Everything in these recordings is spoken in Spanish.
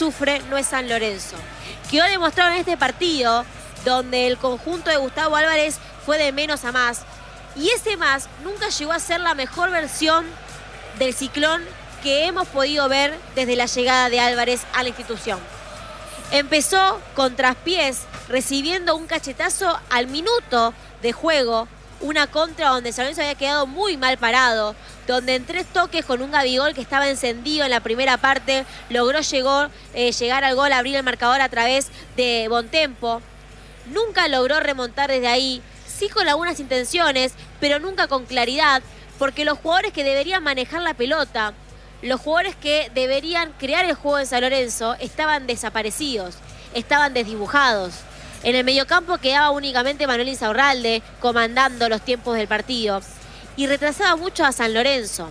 sufre no es San Lorenzo. Quedó demostrado en este partido, donde el conjunto de Gustavo Álvarez fue de menos a más. Y ese más nunca llegó a ser la mejor versión del Ciclón que hemos podido ver desde la llegada de Álvarez a la institución. Empezó con traspiés, recibiendo un cachetazo al minuto de juego, una contra donde San Lorenzo había quedado muy mal parado, donde en 3 toques con un Gabigol que estaba encendido en la primera parte, logró llegar al gol, abrir el marcador a través de Bontempo. Nunca logró remontar desde ahí, sí con algunas intenciones, pero nunca con claridad, porque los jugadores que deberían manejar la pelota, los jugadores que deberían crear el juego de San Lorenzo, estaban desaparecidos, estaban desdibujados. En el mediocampo quedaba únicamente Manuel Insaurralde comandando los tiempos del partido y retrasaba mucho a San Lorenzo.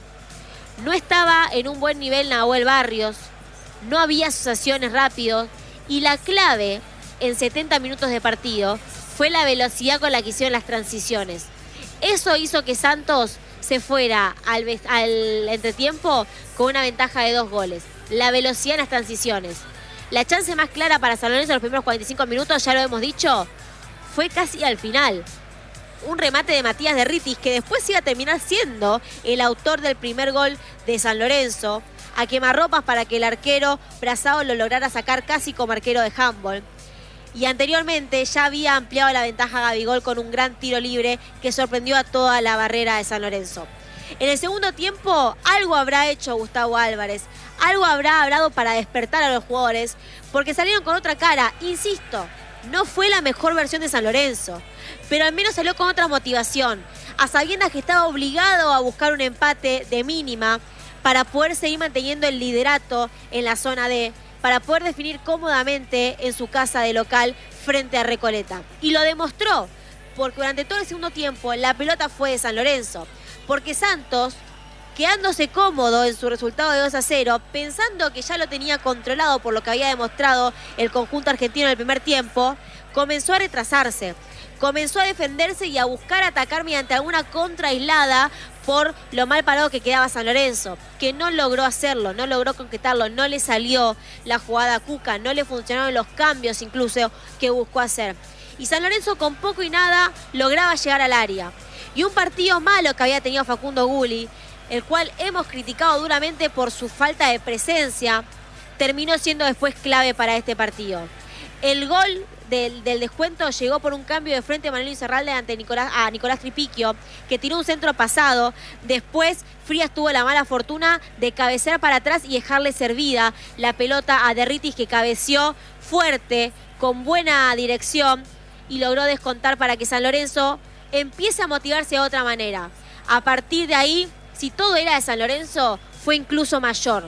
No estaba en un buen nivel Nahuel Barrios, no había asociaciones rápidos y la clave en 70 minutos de partido fue la velocidad con la que hicieron las transiciones. Eso hizo que Santos se fuera al entretiempo con una ventaja de 2 goles. La velocidad en las transiciones. La chance más clara para San Lorenzo en los primeros 45 minutos, ya lo hemos dicho, fue casi al final. Un remate de Matías Derritis, que después iba a terminar siendo el autor del primer gol de San Lorenzo, a quemarropas para que el arquero Brazao lo lograra sacar casi como arquero de handball. Y anteriormente ya había ampliado la ventaja Gabigol con un gran tiro libre que sorprendió a toda la barrera de San Lorenzo. En el segundo tiempo algo habrá hecho Gustavo Álvarez, algo habrá hablado para despertar a los jugadores, porque salieron con otra cara. Insisto, no fue la mejor versión de San Lorenzo, pero al menos salió con otra motivación, a sabiendas que estaba obligado a buscar un empate de mínima para poder seguir manteniendo el liderato en la zona D, para poder definir cómodamente en su casa de local frente a Recoleta. Y lo demostró, porque durante todo el segundo tiempo la pelota fue de San Lorenzo, porque Santos, quedándose cómodo en su resultado de 2-0, pensando que ya lo tenía controlado por lo que había demostrado el conjunto argentino en el primer tiempo, comenzó a retrasarse, comenzó a defenderse y a buscar atacar mediante alguna contra aislada por lo mal parado que quedaba San Lorenzo, que no logró hacerlo, no logró concretarlo, no le salió la jugada a Cuca, no le funcionaron los cambios incluso que buscó hacer. Y San Lorenzo con poco y nada lograba llegar al área. Y un partido malo que había tenido Facundo Gulli, el cual hemos criticado duramente por su falta de presencia, terminó siendo después clave para este partido. El gol del descuento llegó por un cambio de frente de Manuel Insaurralde ante Nicolás Tripiquio, que tiró un centro pasado. Después Frías tuvo la mala fortuna de cabecear para atrás y dejarle servida la pelota a Derritis, que cabeceó fuerte, con buena dirección, y logró descontar para que San Lorenzo empiece a motivarse de otra manera. A partir de ahí, si todo era de San Lorenzo, fue incluso mayor.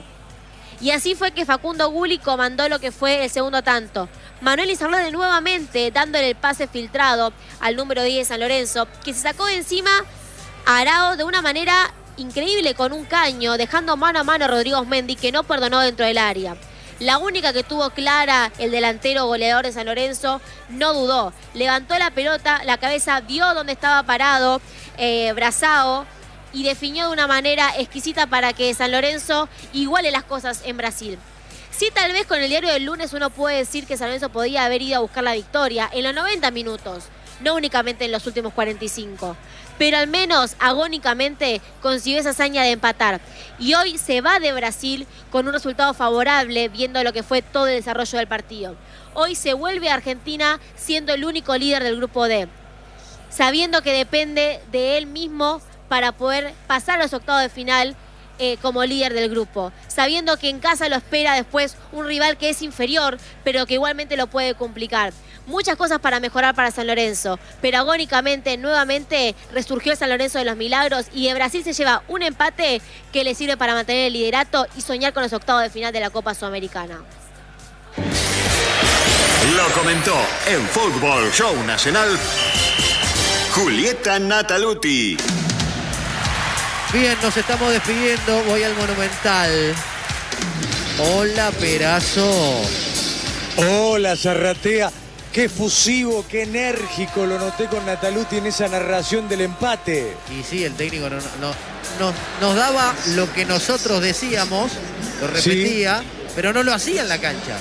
Y así fue que Facundo Gulli comandó lo que fue el segundo tanto. Manuel Insaurralde nuevamente dándole el pase filtrado al número 10 de San Lorenzo, que se sacó de encima a Arao de una manera increíble con un caño, dejando mano a mano a Rodrigo Osmendi, que no perdonó dentro del área. La única que tuvo clara el delantero goleador de San Lorenzo, no dudó. Levantó la pelota, la cabeza, vio dónde estaba parado Brazao, y definió de una manera exquisita para que San Lorenzo iguale las cosas en Brasil. Sí, tal vez con el diario del lunes uno puede decir que San Lorenzo podía haber ido a buscar la victoria en los 90 minutos, no únicamente en los últimos 45. Pero al menos agónicamente consiguió esa hazaña de empatar. Y hoy se va de Brasil con un resultado favorable, viendo lo que fue todo el desarrollo del partido. Hoy se vuelve a Argentina siendo el único líder del grupo D, sabiendo que depende de él mismo para poder pasar a los octavos de final como líder del grupo, sabiendo que en casa lo espera después un rival que es inferior, pero que igualmente lo puede complicar. Muchas cosas para mejorar para San Lorenzo, pero agónicamente nuevamente resurgió el San Lorenzo de los milagros, y de Brasil se lleva un empate que le sirve para mantener el liderato y soñar con los octavos de final de la Copa Sudamericana. Lo comentó en Fútbol Show Nacional Julieta Nataluti. Bien, nos estamos despidiendo. Voy al Monumental. Hola, Perazo. Hola, Zarratea. Qué fusivo, qué enérgico lo noté con Nataluti en esa narración del empate. Y sí, el técnico nos daba lo que nosotros decíamos, lo repetía. pero no lo hacía en la cancha.